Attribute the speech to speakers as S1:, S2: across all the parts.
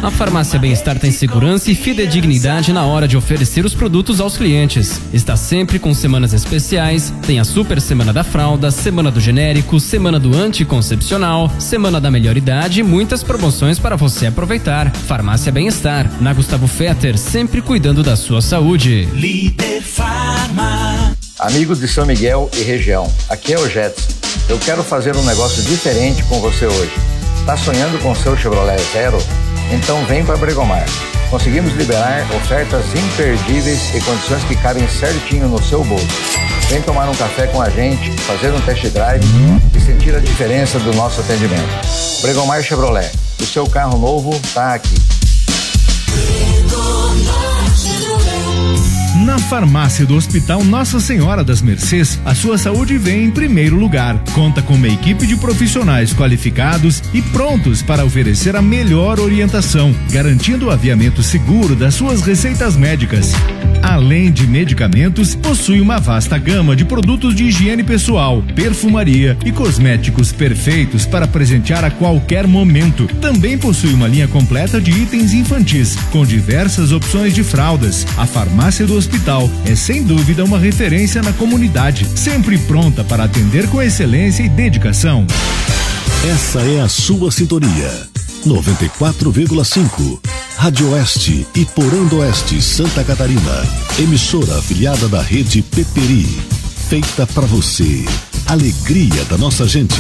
S1: A Farmácia Bem-Estar tem segurança e fidedignidade na hora de oferecer os produtos aos clientes. Está sempre com semanas especiais, tem a Super Semana da Fralda, Semana do Genérico, Semana do Anticoncepcional, Semana da Melhor Idade e muitas promoções para você aproveitar. Farmácia Bem-Estar, na Gustavo Fetter, sempre cuidando da sua saúde.
S2: Líder Farma.
S3: Amigos de São Miguel e região, aqui é o Jetson. Eu quero fazer um negócio diferente com você hoje. Tá sonhando com seu Chevrolet Zero? Então vem para Bregomar. Conseguimos liberar ofertas imperdíveis e condições que cabem certinho no seu bolso. Vem tomar um café com a gente, fazer um test drive e sentir a diferença do nosso atendimento. Bregomar Chevrolet, o seu carro novo tá aqui.
S4: Na farmácia do Hospital Nossa Senhora das Mercês, a sua saúde vem em primeiro lugar. Conta com uma equipe de profissionais qualificados e prontos para oferecer a melhor orientação, garantindo o aviamento seguro das suas receitas médicas. Além de medicamentos, possui uma vasta gama de produtos de higiene pessoal, perfumaria e cosméticos perfeitos para presentear a qualquer momento. Também possui uma linha completa de itens infantis, com diversas opções de fraldas. A farmácia do Hospital é sem dúvida uma referência na comunidade, sempre pronta para atender com excelência e dedicação.
S5: Essa é a sua sintonia. 94,5. Rádio Oeste e Porã do Oeste, Santa Catarina. Emissora afiliada da rede Peperi. Feita para você. Alegria da nossa gente.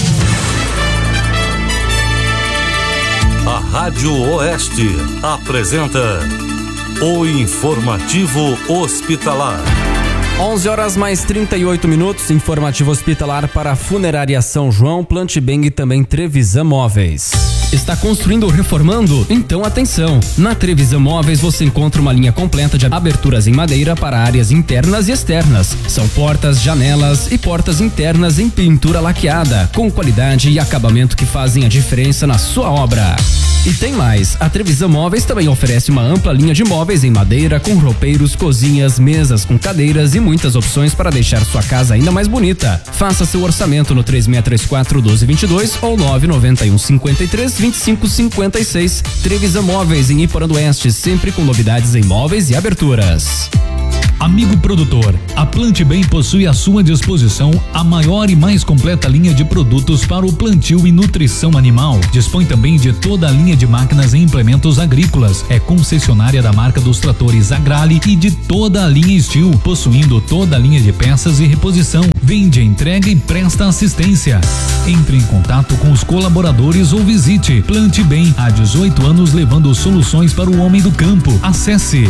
S6: A Rádio Oeste apresenta o Informativo Hospitalar.
S1: 11h mais 38, informativo hospitalar para a Funerária São João, Plante Bem e também Trevisan Móveis. Está construindo ou reformando? Então atenção! Na Trevisan Móveis você encontra uma linha completa de aberturas em madeira para áreas internas e externas. São portas, janelas e portas internas em pintura laqueada, com qualidade e acabamento que fazem a diferença na sua obra. E tem mais, a Trevisan Móveis também oferece uma ampla linha de móveis em madeira com roupeiros, cozinhas, mesas com cadeiras e muitas opções para deixar sua casa ainda mais bonita. Faça seu orçamento no 3634-1222 ou 991-53-2556. Trevisan Móveis em Iporã do Oeste, sempre com novidades em móveis e aberturas.
S7: Amigo produtor, a Plante Bem possui à sua disposição a maior e mais completa linha de produtos para o plantio e nutrição animal. Dispõe também de toda a linha de máquinas e implementos agrícolas. É concessionária da marca dos tratores Agrale e de toda a linha Steel, possuindo toda a linha de peças e reposição. Vende, entrega e presta assistência. Entre em contato com os colaboradores ou visite Plante Bem, há 18 anos levando soluções para o homem do campo. Acesse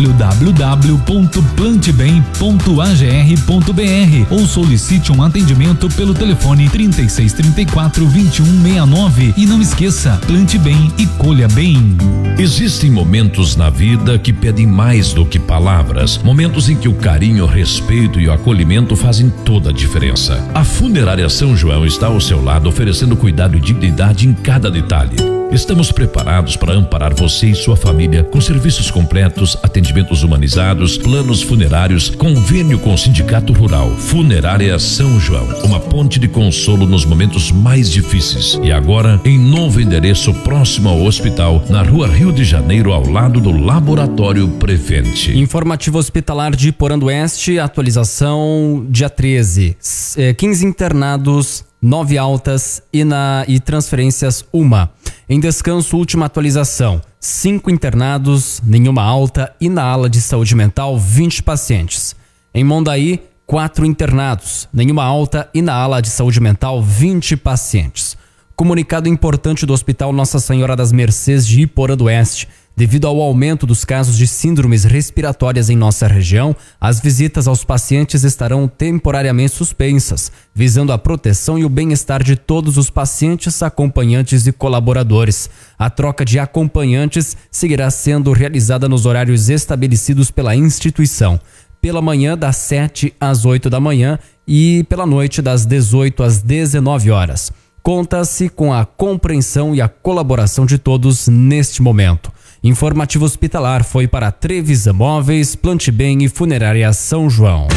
S7: www.plantebem.agr.br ou solicite um atendimento pelo telefone 3634-2169. E não esqueça, plante bem e colha bem.
S8: Existem momentos na vida que pedem mais do que palavras, momentos em que o carinho, o respeito e o acolhimento fazem toda a diferença. A Funerária São João está ao seu lado, oferecendo cuidado e dignidade em cada detalhe. Estamos preparados para amparar você e sua família com serviços completos, atendimentos humanizados, planos funerários, convênio com o Sindicato Rural. Funerária São João, uma ponte de consolo nos momentos mais difíceis. E agora, em novo endereço próximo ao hospital, na Rua Rio de Janeiro, ao lado do Laboratório Prevente.
S1: Informativo hospitalar de Porã do Oeste, atualização dia 13. 15 internados, 9 altas e transferências 1. Em descanso, última atualização, 5 internados, nenhuma alta e na ala de saúde mental, 20 pacientes. Em Mondaí, 4 internados, nenhuma alta e na ala de saúde mental, 20 pacientes. Comunicado importante do Hospital Nossa Senhora das Mercês de Iporã do Oeste. Devido ao aumento dos casos de síndromes respiratórias em nossa região, as visitas aos pacientes estarão temporariamente suspensas, visando a proteção e o bem-estar de todos os pacientes, acompanhantes e colaboradores. A troca de acompanhantes seguirá sendo realizada nos horários estabelecidos pela instituição. Pela manhã, das 7 às 8 da manhã e pela noite, das 18 às 19 horas. Conta-se com a compreensão e a colaboração de todos neste momento. Informativo hospitalar foi para Trevisan Móveis, Plante Bem e Funerária São João.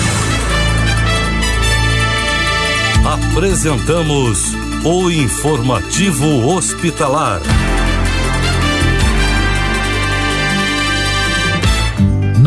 S6: Apresentamos o Informativo Hospitalar.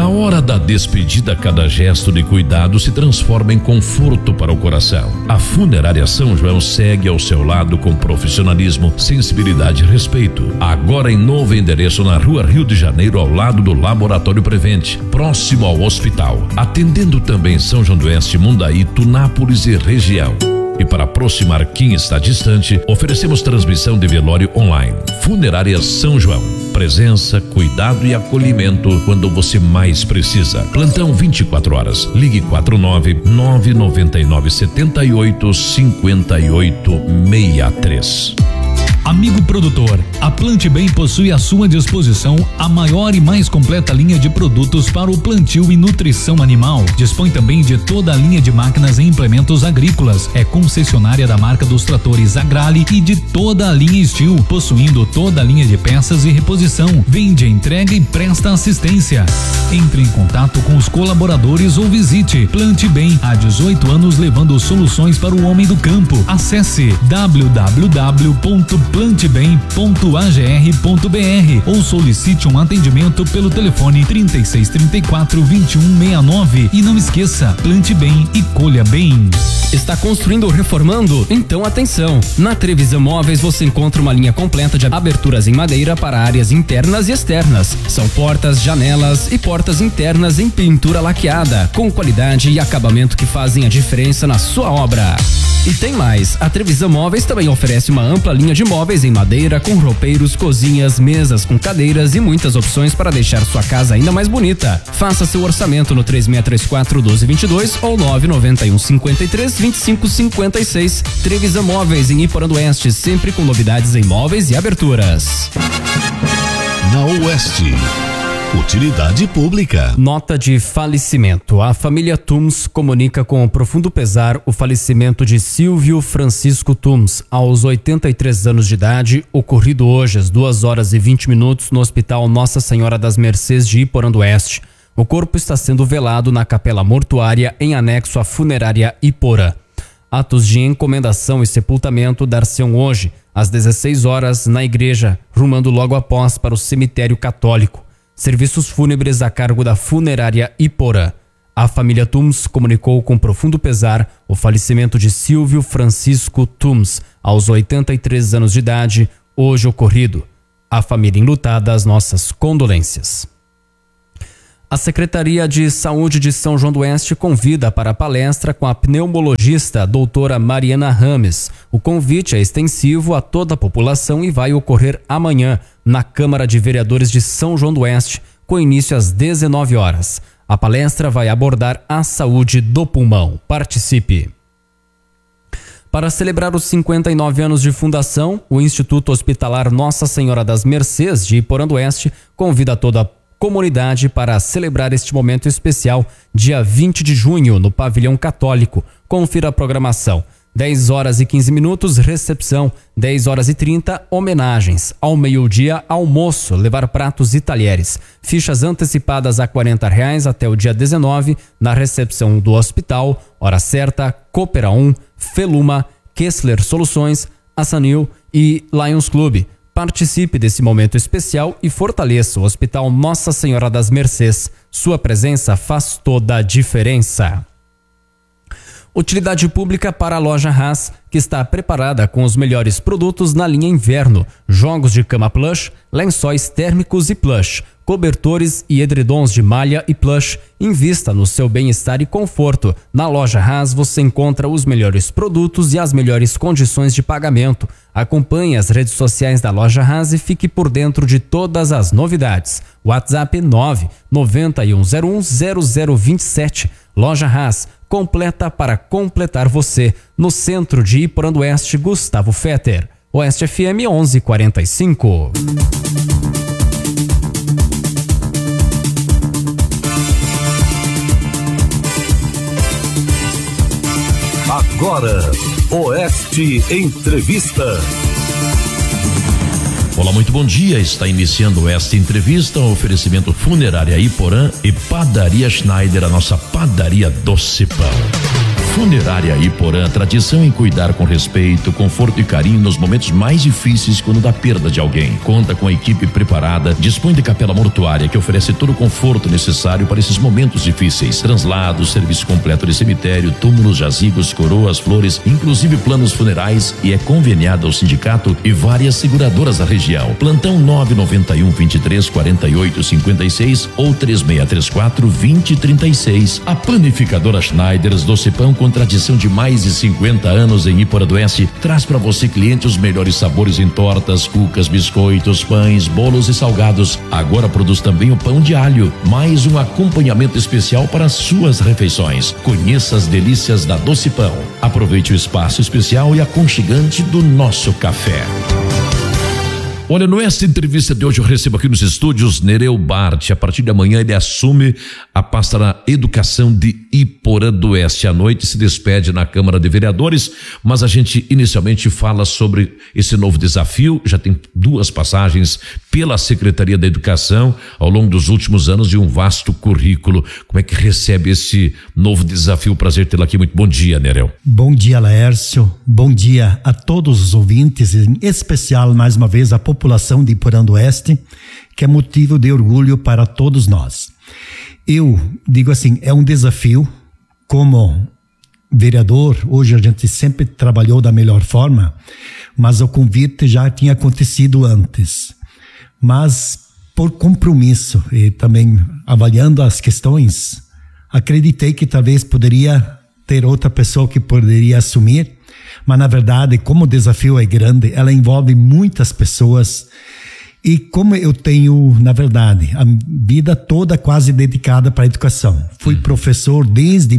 S8: Na hora da despedida, cada gesto de cuidado se transforma em conforto para o coração. A Funerária São João segue ao seu lado com profissionalismo, sensibilidade e respeito. Agora em novo endereço na Rua Rio de Janeiro, ao lado do Laboratório Prevente, próximo ao hospital. Atendendo também São João do Oeste, Mundaí, Tunápolis e região. E para aproximar quem está distante, oferecemos transmissão de velório online. Funerária São João. Presença, cuidado e acolhimento quando você mais precisa. Plantão 24 horas. Ligue 49-999-78-5863.
S7: Amigo produtor, a Plante Bem possui à sua disposição a maior e mais completa linha de produtos para o plantio e nutrição animal. Dispõe também de toda a linha de máquinas e implementos agrícolas. É concessionária da marca dos tratores Agrale e de toda a linha Steel, possuindo toda a linha de peças e reposição. Vende, entrega e presta assistência. Entre em contato com os colaboradores ou visite Plante Bem, há 18 anos levando soluções para o homem do campo. Acesse www.plantebem.agr.br ou solicite um atendimento pelo telefone 3634-2169. E não esqueça, plante bem e colha bem.
S1: Está construindo ou reformando? Então atenção! Na Trevisan Móveis você encontra uma linha completa de aberturas em madeira para áreas internas e externas. São portas, janelas e portas internas em pintura laqueada, com qualidade e acabamento que fazem a diferença na sua obra. E tem mais, a Trevisan Móveis também oferece uma ampla linha de móveis em madeira com roupeiros, cozinhas, mesas com cadeiras e muitas opções para deixar sua casa ainda mais bonita. Faça seu orçamento no 3634-1222 ou 991-53-2556. Trevisan Móveis em Iporã-do-Oeste, sempre com novidades em móveis e aberturas.
S5: Na Oeste. Utilidade pública.
S1: Nota de falecimento. A família Tums comunica com profundo pesar o falecimento de Silvio Francisco Tums, aos 83 anos de idade, ocorrido hoje às 2h20 no Hospital Nossa Senhora das Mercês de Iporã-do-Oeste. O corpo está sendo velado na capela mortuária em anexo à funerária Iporã. Atos de encomendação e sepultamento dar-se-ão hoje, às 16 horas, na igreja, rumando logo após para o cemitério católico. Serviços fúnebres a cargo da funerária Iporã. A família Tums comunicou com profundo pesar o falecimento de Silvio Francisco Tums, aos 83 anos de idade, hoje ocorrido. A família enlutada, as nossas condolências. A Secretaria de Saúde de São João do Oeste convida para a palestra com a pneumologista doutora Mariana Rames. O convite é extensivo a toda a população e vai ocorrer amanhã na Câmara de Vereadores de São João do Oeste, com início às 19 horas. A palestra vai abordar a saúde do pulmão. Participe! Para celebrar os 59 anos de fundação, o Instituto Hospitalar Nossa Senhora das Mercês de Iporã-do-Oeste convida toda a comunidade para celebrar este momento especial, dia 20 de junho, no Pavilhão Católico. Confira a programação. 10h15, recepção. 10h30, homenagens. Ao meio-dia, almoço, levar pratos e talheres. Fichas antecipadas a R$40 até o dia 19, na recepção do hospital. Hora certa, Coopera 1, Feluma, Kessler Soluções, Assanil e Lions Club. Participe desse momento especial e fortaleça o Hospital Nossa Senhora das Mercês. Sua presença faz toda a diferença. Utilidade pública para a loja Haas, que está preparada com os melhores produtos na linha inverno. Jogos de cama plush, lençóis térmicos e plush, cobertores e edredons de malha e plush. Invista no seu bem-estar e conforto. Na loja Haas você encontra os melhores produtos e as melhores condições de pagamento. Acompanhe as redes sociais da loja Haas e fique por dentro de todas as novidades. WhatsApp 991010027. Loja Haas, completa para completar você. No centro de Iporã-do-Oeste, Gustavo Fetter. Oeste FM 1145.
S6: Agora, Oeste Entrevista.
S8: Olá, muito bom dia. Está iniciando esta entrevista, um oferecimento Funerária Iporã e Padaria Schneider, a nossa padaria doce pão. Funerária Iporã, tradição em cuidar com respeito, conforto e carinho nos momentos mais difíceis quando da perda de alguém. Conta com a equipe preparada, dispõe de capela mortuária que oferece todo o conforto necessário para esses momentos difíceis. Translados, serviço completo de cemitério, túmulos, jazigos, coroas, flores, inclusive planos funerais, e é conveniada ao sindicato e várias seguradoras da região. Plantão 991 23 48 56 ou 3634 2036. A panificadora Schneiders Doce Pão, com tradição de mais de 50 anos em Iporã-do-Oeste, traz para você, cliente, os melhores sabores em tortas, cucas, biscoitos, pães, bolos e salgados. Agora produz também o pão de alho, mais um acompanhamento especial para suas refeições. Conheça as delícias da Doce Pão. Aproveite o espaço especial e aconchegante do nosso café. Olha, nessa entrevista de hoje eu recebo aqui nos estúdios Nereu Bart. A partir de amanhã ele assume a pasta da Educação de Iporã-do-Oeste. À noite se despede na Câmara de Vereadores, mas a gente inicialmente fala sobre esse novo desafio. Já tem 2 passagens pela Secretaria da Educação ao longo dos últimos anos e um vasto currículo. Como é que recebe esse novo desafio? Prazer tê-lo aqui. Muito bom dia, Nereu.
S9: Bom dia, Laércio. Bom dia a todos os ouvintes, em especial, mais uma vez, a população de Iporã-do-Oeste, que é motivo de orgulho para todos nós. Eu digo assim, é um desafio. Como vereador, hoje a gente sempre trabalhou da melhor forma, mas o convite já tinha acontecido antes. Mas por compromisso e também avaliando as questões, acreditei que talvez poderia ter outra pessoa que poderia assumir, mas na verdade, como o desafio é grande, ela envolve muitas pessoas. E como eu tenho, na verdade, a vida toda quase dedicada para a educação. Fui professor desde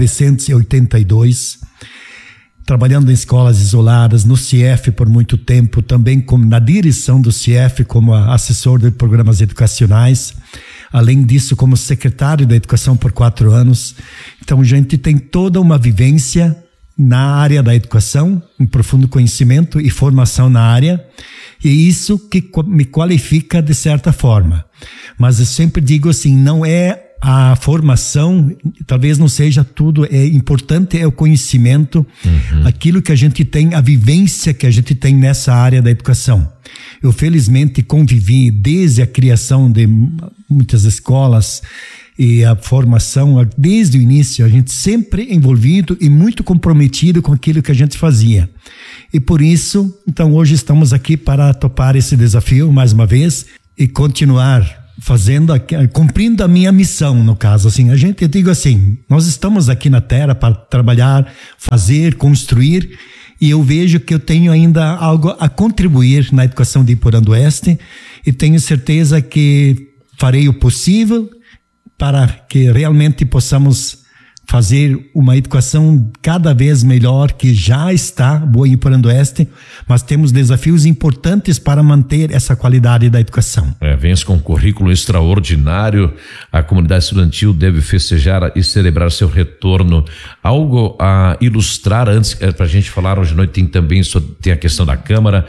S9: 1982, trabalhando em escolas isoladas, no CIEF por muito tempo, também como na direção do CIEF, como assessor de programas educacionais. Além disso, como secretário da Educação por 4 anos. Então, a gente tem toda uma vivência na área da educação, um profundo conhecimento e formação na área, e isso que me qualifica de certa forma. Mas eu sempre digo assim, não é a formação, talvez não seja tudo, é importante é o conhecimento, aquilo que a gente tem, a vivência que a gente tem nessa área da educação. Eu felizmente convivi desde a criação de muitas escolas e a formação, desde o início, a gente sempre envolvido e muito comprometido com aquilo que a gente fazia. E por isso, então hoje estamos aqui para topar esse desafio mais uma vez e continuar fazendo, cumprindo a minha missão, no caso, assim, eu digo assim, nós estamos aqui na Terra para trabalhar, fazer, construir, e eu vejo que eu tenho ainda algo a contribuir na educação de Iporã-do-Oeste, e tenho certeza que farei o possível para que realmente possamos fazer uma educação cada vez melhor, que já está boa em Iporã-do-Oeste, mas temos desafios importantes para manter essa qualidade da educação.
S8: Vem-se com um currículo extraordinário. A comunidade estudantil deve festejar e celebrar seu retorno. Algo a ilustrar antes, para a gente falar hoje à noite, tem a questão da Câmara,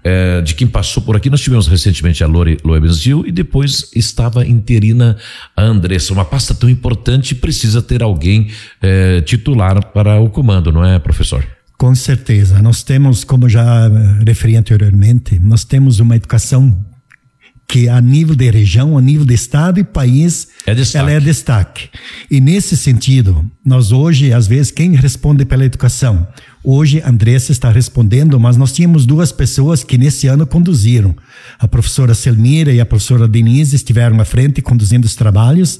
S8: de quem passou por aqui. Nós tivemos recentemente a Loebens Gil e depois estava interina a Andressa. Uma pasta tão importante precisa ter alguém titular para o comando, não é, professor?
S9: Com certeza. Nós temos, como já referi anteriormente, nós temos uma educação que a nível de região, a nível de estado e país, ela é destaque. E nesse sentido, nós hoje, às vezes, quem responde pela educação? Hoje, a Andressa está respondendo, mas nós tínhamos 2 pessoas que nesse ano conduziram. A professora Selmira e a professora Denise estiveram à frente conduzindo os trabalhos.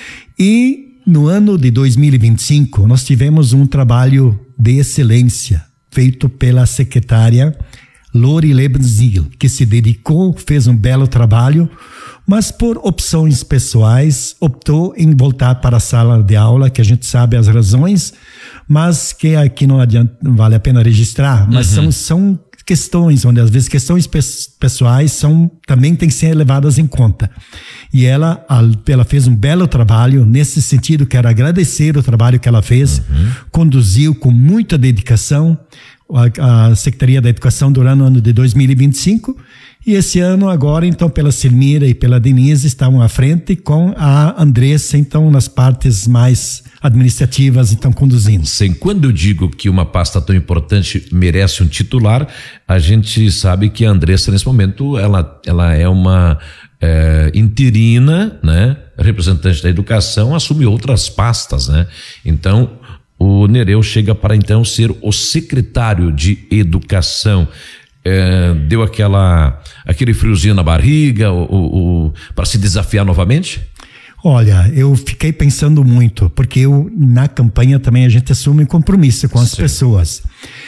S9: E no ano de 2025, nós tivemos um trabalho de excelência feito pela secretária Lori Lebenzil, que se dedicou, fez um belo trabalho, mas por opções pessoais optou em voltar para a sala de aula, que a gente sabe as razões, mas que aqui não vale a pena registrar, mas são questões onde às vezes questões pessoais também têm que ser levadas em conta. E ela fez um belo trabalho. Nesse sentido, quero agradecer o trabalho que ela fez, conduziu com muita dedicação a Secretaria da Educação durante o ano de 2025, E esse ano agora, então, pela Silmira e pela Denise estavam à frente, com a Andressa, então, nas partes mais administrativas, então, conduzindo.
S8: Sim, quando eu digo que uma pasta tão importante merece um titular, a gente sabe que a Andressa, nesse momento, ela é uma interina, né? Representante da educação, assume outras pastas, né? Então, o Nereu chega para, então, ser o secretário de educação. Deu aquele friozinho na barriga para se desafiar novamente?
S9: Olha, eu fiquei pensando muito, porque na campanha também a gente assume compromisso com as pessoas.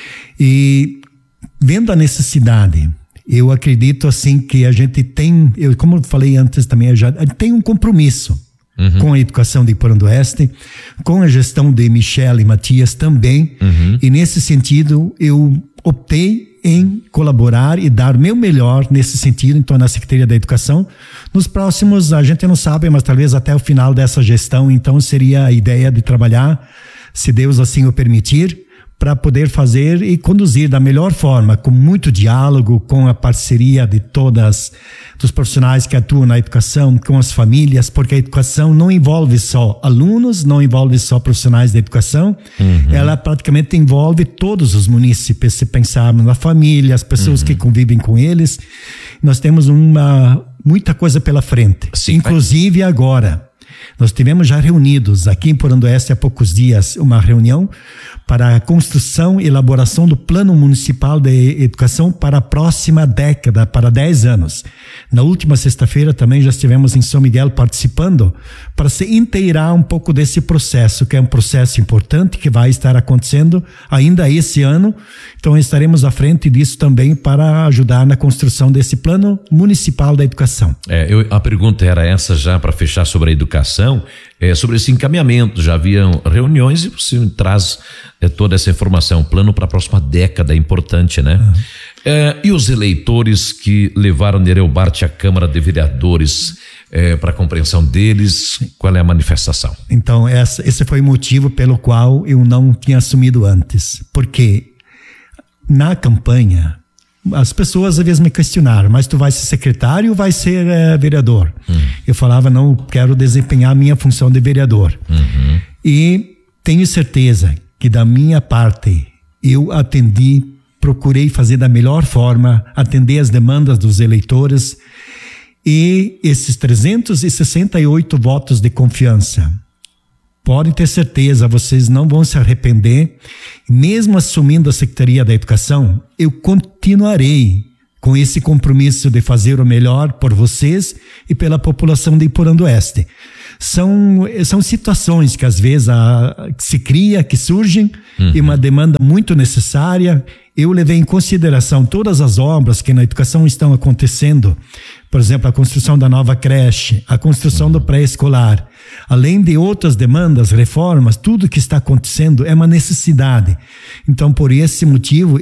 S9: E vendo a necessidade, eu acredito assim que a gente tem, como eu falei antes também, a gente tem um compromisso com a educação de Iporã do Oeste, com a gestão de Michele e Matias também. E nesse sentido, eu optei em colaborar e dar meu melhor nesse sentido, então, na Secretaria da Educação. Nos próximos, a gente não sabe, mas talvez até o final dessa gestão, então, seria a ideia de trabalhar, se Deus assim o permitir, para poder fazer e conduzir da melhor forma, com muito diálogo, com a parceria de dos profissionais que atuam na educação, com as famílias, porque a educação não envolve só alunos, não envolve só profissionais da educação, ela praticamente envolve todos os munícipes, se pensarmos na família, as pessoas que convivem com eles. Nós temos muita coisa pela frente. Sim, inclusive agora. Nós tivemos já reunidos aqui em Iporã do Oeste há poucos dias uma reunião para a construção e elaboração do Plano Municipal de Educação para a próxima década, para 10 anos. Na última sexta-feira também já estivemos em São Miguel participando para se inteirar um pouco desse processo, que é um processo importante que vai estar acontecendo ainda esse ano. Então estaremos à frente disso também para ajudar na construção desse Plano Municipal da Educação.
S8: A pergunta era essa já para fechar sobre a educação, sobre esse encaminhamento. Já haviam reuniões e você traz toda essa informação, plano para a próxima década, importante, né? E os eleitores que levaram Nereu Bart à Câmara de Vereadores, para a compreensão deles, qual é a manifestação? Então,
S9: esse foi o motivo pelo qual eu não tinha assumido antes, porque na campanha as pessoas às vezes me questionaram, mas tu vai ser secretário ou vai ser vereador? Eu falava, não, quero desempenhar a minha função de vereador. E tenho certeza que da minha parte eu procurei fazer da melhor forma, atender as demandas dos eleitores, e esses 368 votos de confiança, podem ter certeza, vocês não vão se arrepender. Mesmo assumindo a Secretaria da Educação, eu continuarei com esse compromisso de fazer o melhor por vocês e pela população de Iporã do Oeste. São situações que às vezes se cria, que surgem, e uma demanda muito necessária. Eu levei em consideração todas as obras que na educação estão acontecendo, por exemplo, a construção da nova creche, a construção do pré-escolar, além de outras demandas, reformas, tudo que está acontecendo é uma necessidade. Então, por esse motivo,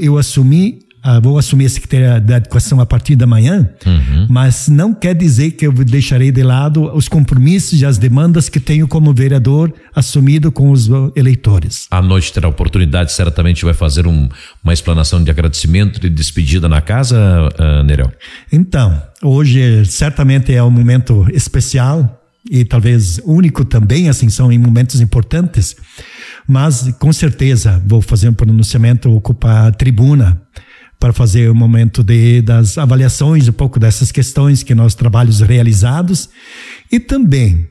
S9: vou assumir a Secretaria da Educação a partir da manhã, mas não quer dizer que eu deixarei de lado os compromissos e as demandas que tenho como vereador assumido com os eleitores.
S8: À noite terá oportunidade, certamente vai fazer uma explanação de agradecimento, de despedida na casa, Nereu?
S9: Então, hoje certamente é um momento especial e talvez único também, assim, são em momentos importantes, mas com certeza vou fazer um pronunciamento, ocupar a tribuna para fazer o momento das avaliações, um pouco dessas questões que nós trabalhos realizados, e também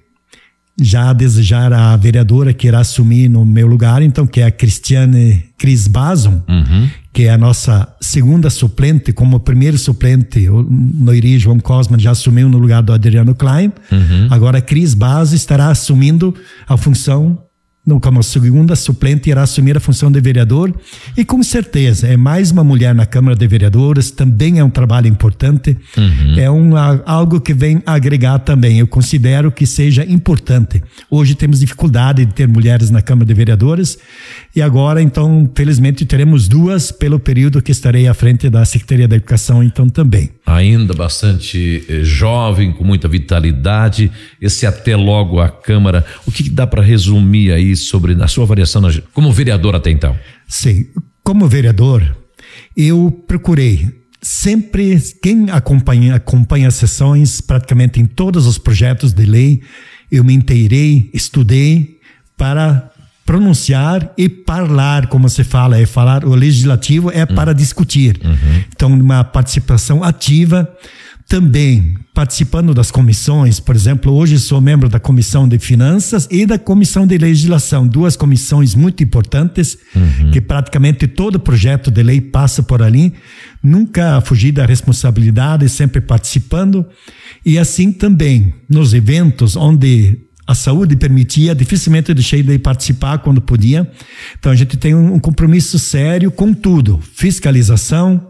S9: já desejar a vereadora que irá assumir no meu lugar, então, que é a Cristiane Cris Bazon, que é a nossa segunda suplente, como primeiro suplente, o Noiri João Cosma já assumiu no lugar do Adriano Klein, agora a Cris Bazon estará assumindo a função, como segunda suplente, irá assumir a função de vereador, e com certeza é mais uma mulher na Câmara de Vereadores, também é um trabalho importante, é algo que vem agregar também. Eu considero que seja importante. Hoje temos dificuldade de ter mulheres na Câmara de Vereadores, e agora, então, felizmente teremos duas pelo período que estarei à frente da Secretaria da Educação, então, também.
S8: Ainda bastante jovem, com muita vitalidade, esse até logo à Câmara, o que dá para resumir aí sobre a sua avaliação como vereador até então?
S9: Sim, como vereador, eu procurei sempre quem acompanha as sessões, praticamente em todos os projetos de lei, eu me inteirei, estudei para pronunciar e falar, como se fala, o legislativo é para discutir. Então, uma participação ativa, também participando das comissões. Por exemplo, hoje sou membro da Comissão de Finanças e da Comissão de Legislação, 2 comissões muito importantes, que praticamente todo projeto de lei passa por ali. Nunca fugi da responsabilidade, sempre participando. E assim também, nos eventos onde a saúde permitia, dificilmente deixei de participar quando podia. Então a gente tem um compromisso sério com tudo: fiscalização,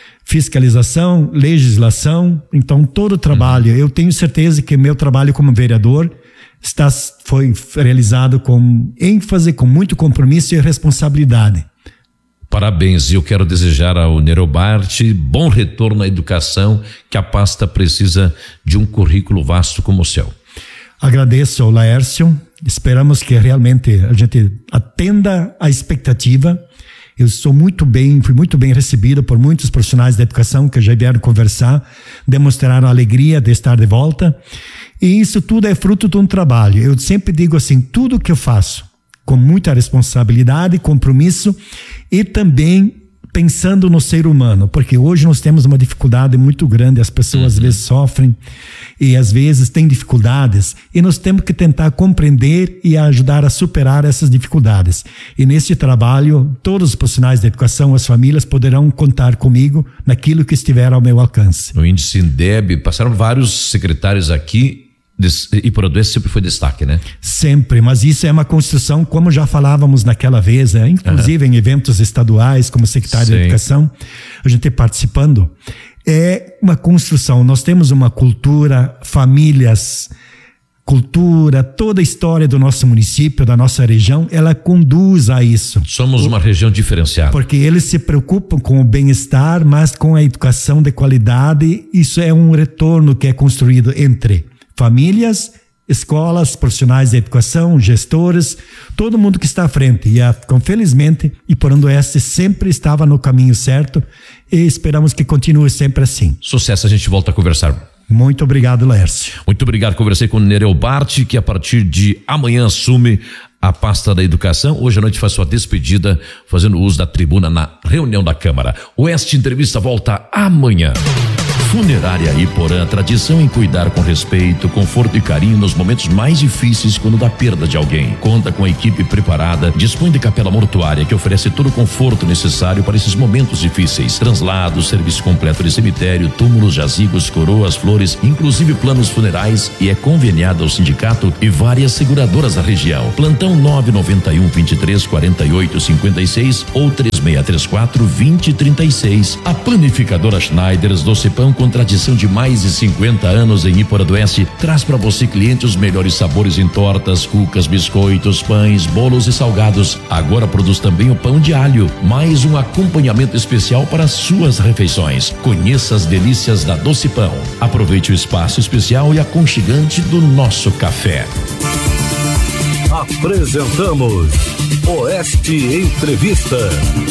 S9: legislação. Então todo o trabalho, eu tenho certeza que meu trabalho como vereador foi realizado com ênfase, com muito compromisso e responsabilidade.
S8: Parabéns, e eu quero desejar ao Nereu Bart bom retorno à educação, que a pasta precisa de um currículo vasto como o seu.
S9: Agradeço ao Laércio, esperamos que realmente a gente atenda à expectativa. Eu fui muito bem recebido por muitos profissionais da educação que já vieram conversar, demonstraram a alegria de estar de volta. E isso tudo é fruto de um trabalho. Eu sempre digo assim, tudo que eu faço com muita responsabilidade, compromisso e também pensando no ser humano, porque hoje nós temos uma dificuldade muito grande, as pessoas às vezes sofrem e às vezes têm dificuldades, e nós temos que tentar compreender e ajudar a superar essas dificuldades. E nesse trabalho, todos os profissionais da educação, as famílias poderão contar comigo naquilo que estiver ao meu alcance.
S8: No índice INDEB, passaram vários secretários aqui, e por doença sempre foi destaque, né?
S9: Sempre, mas isso é uma construção, como já falávamos naquela vez, inclusive em eventos estaduais, como secretário de Educação, a gente participando, é uma construção. Nós temos uma cultura, famílias, toda a história do nosso município, da nossa região, ela conduz a isso.
S8: Somos uma região diferenciada.
S9: Porque eles se preocupam com o bem-estar, mas com a educação de qualidade. Isso é um retorno que é construído entre famílias, escolas, profissionais de educação, gestores, todo mundo que está à frente. E felizmente, Iporã-do-Oeste sempre estava no caminho certo e esperamos que continue sempre assim.
S8: Sucesso, a gente volta a conversar.
S9: Muito obrigado, Laércio.
S8: Muito obrigado, conversei com o Nereu Bart, que a partir de amanhã assume a pasta da educação. Hoje à noite faz sua despedida, fazendo uso da tribuna na reunião da Câmara. Oeste Entrevista volta amanhã. Funerária Iporã, tradição em cuidar com respeito, conforto e carinho nos momentos mais difíceis quando da perda de alguém. Conta com a equipe preparada, dispõe de capela mortuária que oferece todo o conforto necessário para esses momentos difíceis. Translados, serviço completo de cemitério, túmulos, jazigos, coroas, flores, inclusive planos funerais, e é conveniado ao sindicato e várias seguradoras da região. Plantão 991-23-48-56 ou 3634-2036. A panificadora Schneiders Docipão, com tradição de mais de 50 anos em Iporã-do-Oeste, traz para você, cliente, os melhores sabores em tortas, cucas, biscoitos, pães, bolos e salgados. Agora produz também o pão de alho, mais um acompanhamento especial para suas refeições. Conheça as delícias da Docipão. Aproveite o espaço especial e aconchegante do nosso café.
S6: Apresentamos Oeste Entrevista.